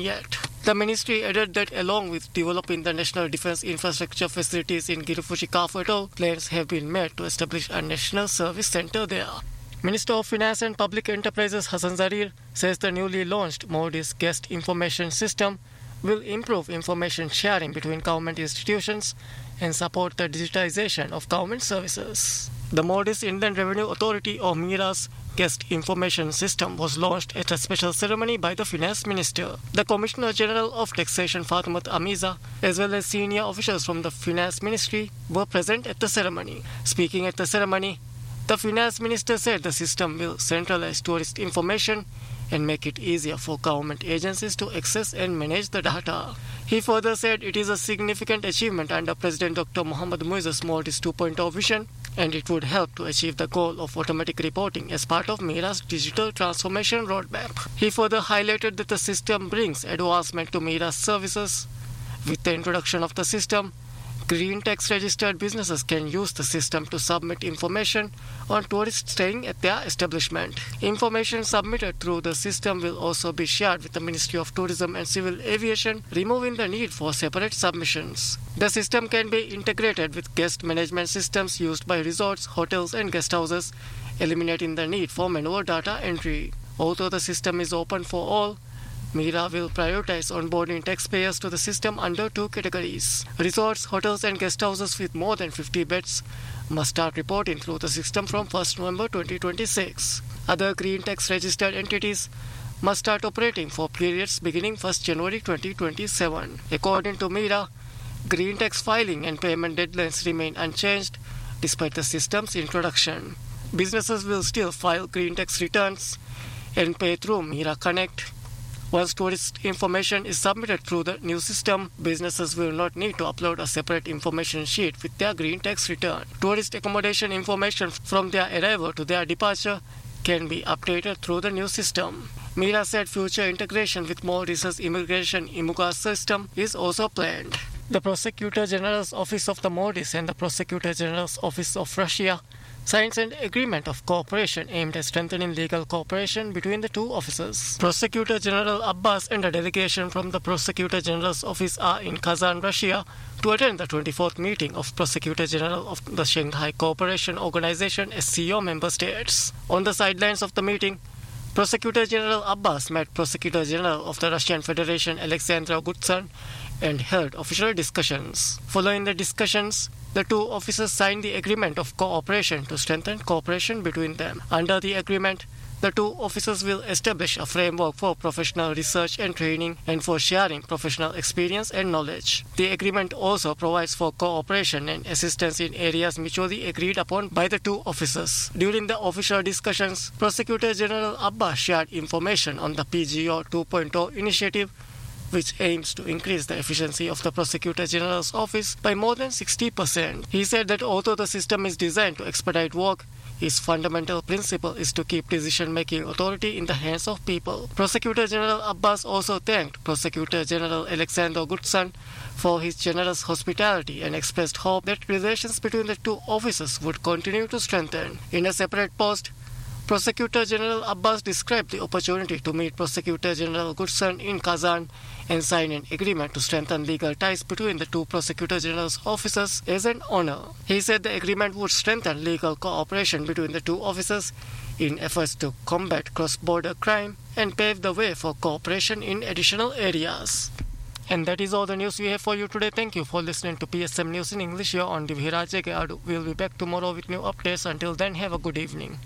yet. The ministry added that along with developing the national defense infrastructure facilities in Girifushi Atoll, plans have been made to establish a national service center there. Minister of Finance and Public Enterprises Hassan Zarir says the newly launched Moody's Guest Information System will improve information sharing between government institutions and support the digitization of government services. The Moody's Inland Revenue Authority or MIRA's Guest Information System was launched at a special ceremony by the Finance Minister. The Commissioner General of Taxation Fatimat Amiza, as well as senior officials from the Finance Ministry, were present at the ceremony. Speaking at the ceremony, the Finance Minister said the system will centralize tourist information and make it easier for government agencies to access and manage the data. He further said it is a significant achievement under President Dr. Mohammad Muizza's Moody's 2.0 vision, and it would help to achieve the goal of automatic reporting as part of MIRA's digital transformation roadmap. He further highlighted that the system brings advancement to MIRA's services. With the introduction of the system, green tax registered businesses can use the system to submit information on tourists staying at their establishment. Information submitted through the system will also be shared with the Ministry of Tourism and Civil Aviation, removing the need for separate submissions. The system can be integrated with guest management systems used by resorts, hotels and guest houses, eliminating the need for manual data entry. Although the system is open for all, MIRA will prioritize onboarding taxpayers to the system under two categories. Resorts, hotels and guest houses with more than 50 beds must start reporting through the system from 1st November 2026. Other green tax registered entities must start operating for periods beginning 1st January 2027. According to MIRA, green tax filing and payment deadlines remain unchanged despite the system's introduction. Businesses will still file green tax returns and pay through MIRA Connect. Once tourist information is submitted through the new system, businesses will not need to upload a separate information sheet with their green tax return. Tourist accommodation information from their arrival to their departure can be updated through the new system. MIRA said future integration with Mauritius Immigration IMUGA system is also planned. The Prosecutor General's Office of the Maldives and the Prosecutor General's Office of Russia signed an agreement of cooperation aimed at strengthening legal cooperation between the two offices. Prosecutor General Abbas and a delegation from the Prosecutor General's office are in Kazan, Russia, to attend the 24th meeting of Prosecutor General of the Shanghai Cooperation Organization SCO member states. On the sidelines of the meeting, Prosecutor General Abbas met Prosecutor General of the Russian Federation Alexander Gutsan and held official discussions. Following the discussions, the two officers signed the agreement of cooperation to strengthen cooperation between them. Under the agreement, the two officers will establish a framework for professional research and training and for sharing professional experience and knowledge. The agreement also provides for cooperation and assistance in areas mutually agreed upon by the two officers. During the official discussions, Prosecutor General Abbas shared information on the PGO 2.0 initiative, which aims to increase the efficiency of the Prosecutor General's office by more than 60%. He said that although the system is designed to expedite work, its fundamental principle is to keep decision-making authority in the hands of people. Prosecutor General Abbas also thanked Prosecutor General Alexander Gutsan for his generous hospitality and expressed hope that relations between the two officers would continue to strengthen. In a separate post, Prosecutor General Abbas described the opportunity to meet Prosecutor General Gutsan in Kazan and sign an agreement to strengthen legal ties between the two Prosecutor General's officers as an honor. He said the agreement would strengthen legal cooperation between the two officers in efforts to combat cross-border crime and pave the way for cooperation in additional areas. And that is all the news we have for you today. Thank you for listening to PSM News in English here on Divhirajege Adu. We'll be back tomorrow with new updates. Until then, have a good evening.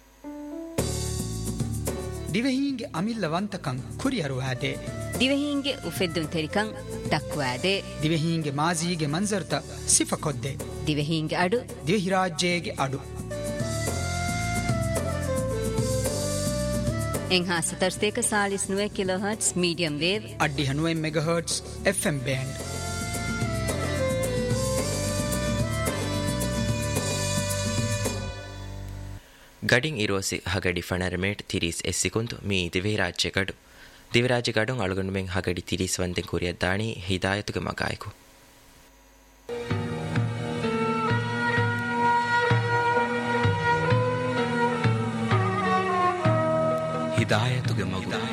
ದಿವೆಹೀಂಗೆ ಅಮಿಲ್ಲವಂತಕಂ ಕುರಿಯರುವಾದೆ ದಿವೆಹೀಂಗೆ ಉಫೆದ್ದುನ್ ತೆರಿಕಂ ದಕ್ವಾದೆ ದಿವೆಹೀಂಗೆ ಮಾಜೀಗೆ ಮಂಜರ್ತ ಸಿಫಕೊದ್ದೆ ದಿವೆಹೀಂಗೆ ಅಡು ದಿವೆಹಿರಾಜ್ಯೇಗೆ ಅಡು ಎಂಹಾ ಸತರ್ಸ್ತೇಕ Chalisa 9 kilohertz medium wave ಅಡ್ಡಿ 9 megahertz FM band ಗಡಿಂಗ್ ಇರೋಸಿ ಹಗಡಿ ಫಣರಮೇಟ್ ತಿರೀಸ್ ಎಸ್ಸಿಕುಂತು me ದಿವಿರಾಜ್ಯ ಗಡು ದಿವಿರಾಜ್ಯ ಗಡು ಅಳುಗೊಂಡು Meng ಹಗಡಿ ತಿರೀಸ್ ವಂತೆ ಕುರಿಯದ್ದಾಣಿ ಹಿದಾಯತುಗೆ ಮಗಾಯಕು ಹಿದಾಯತುಗೆ ಮಗು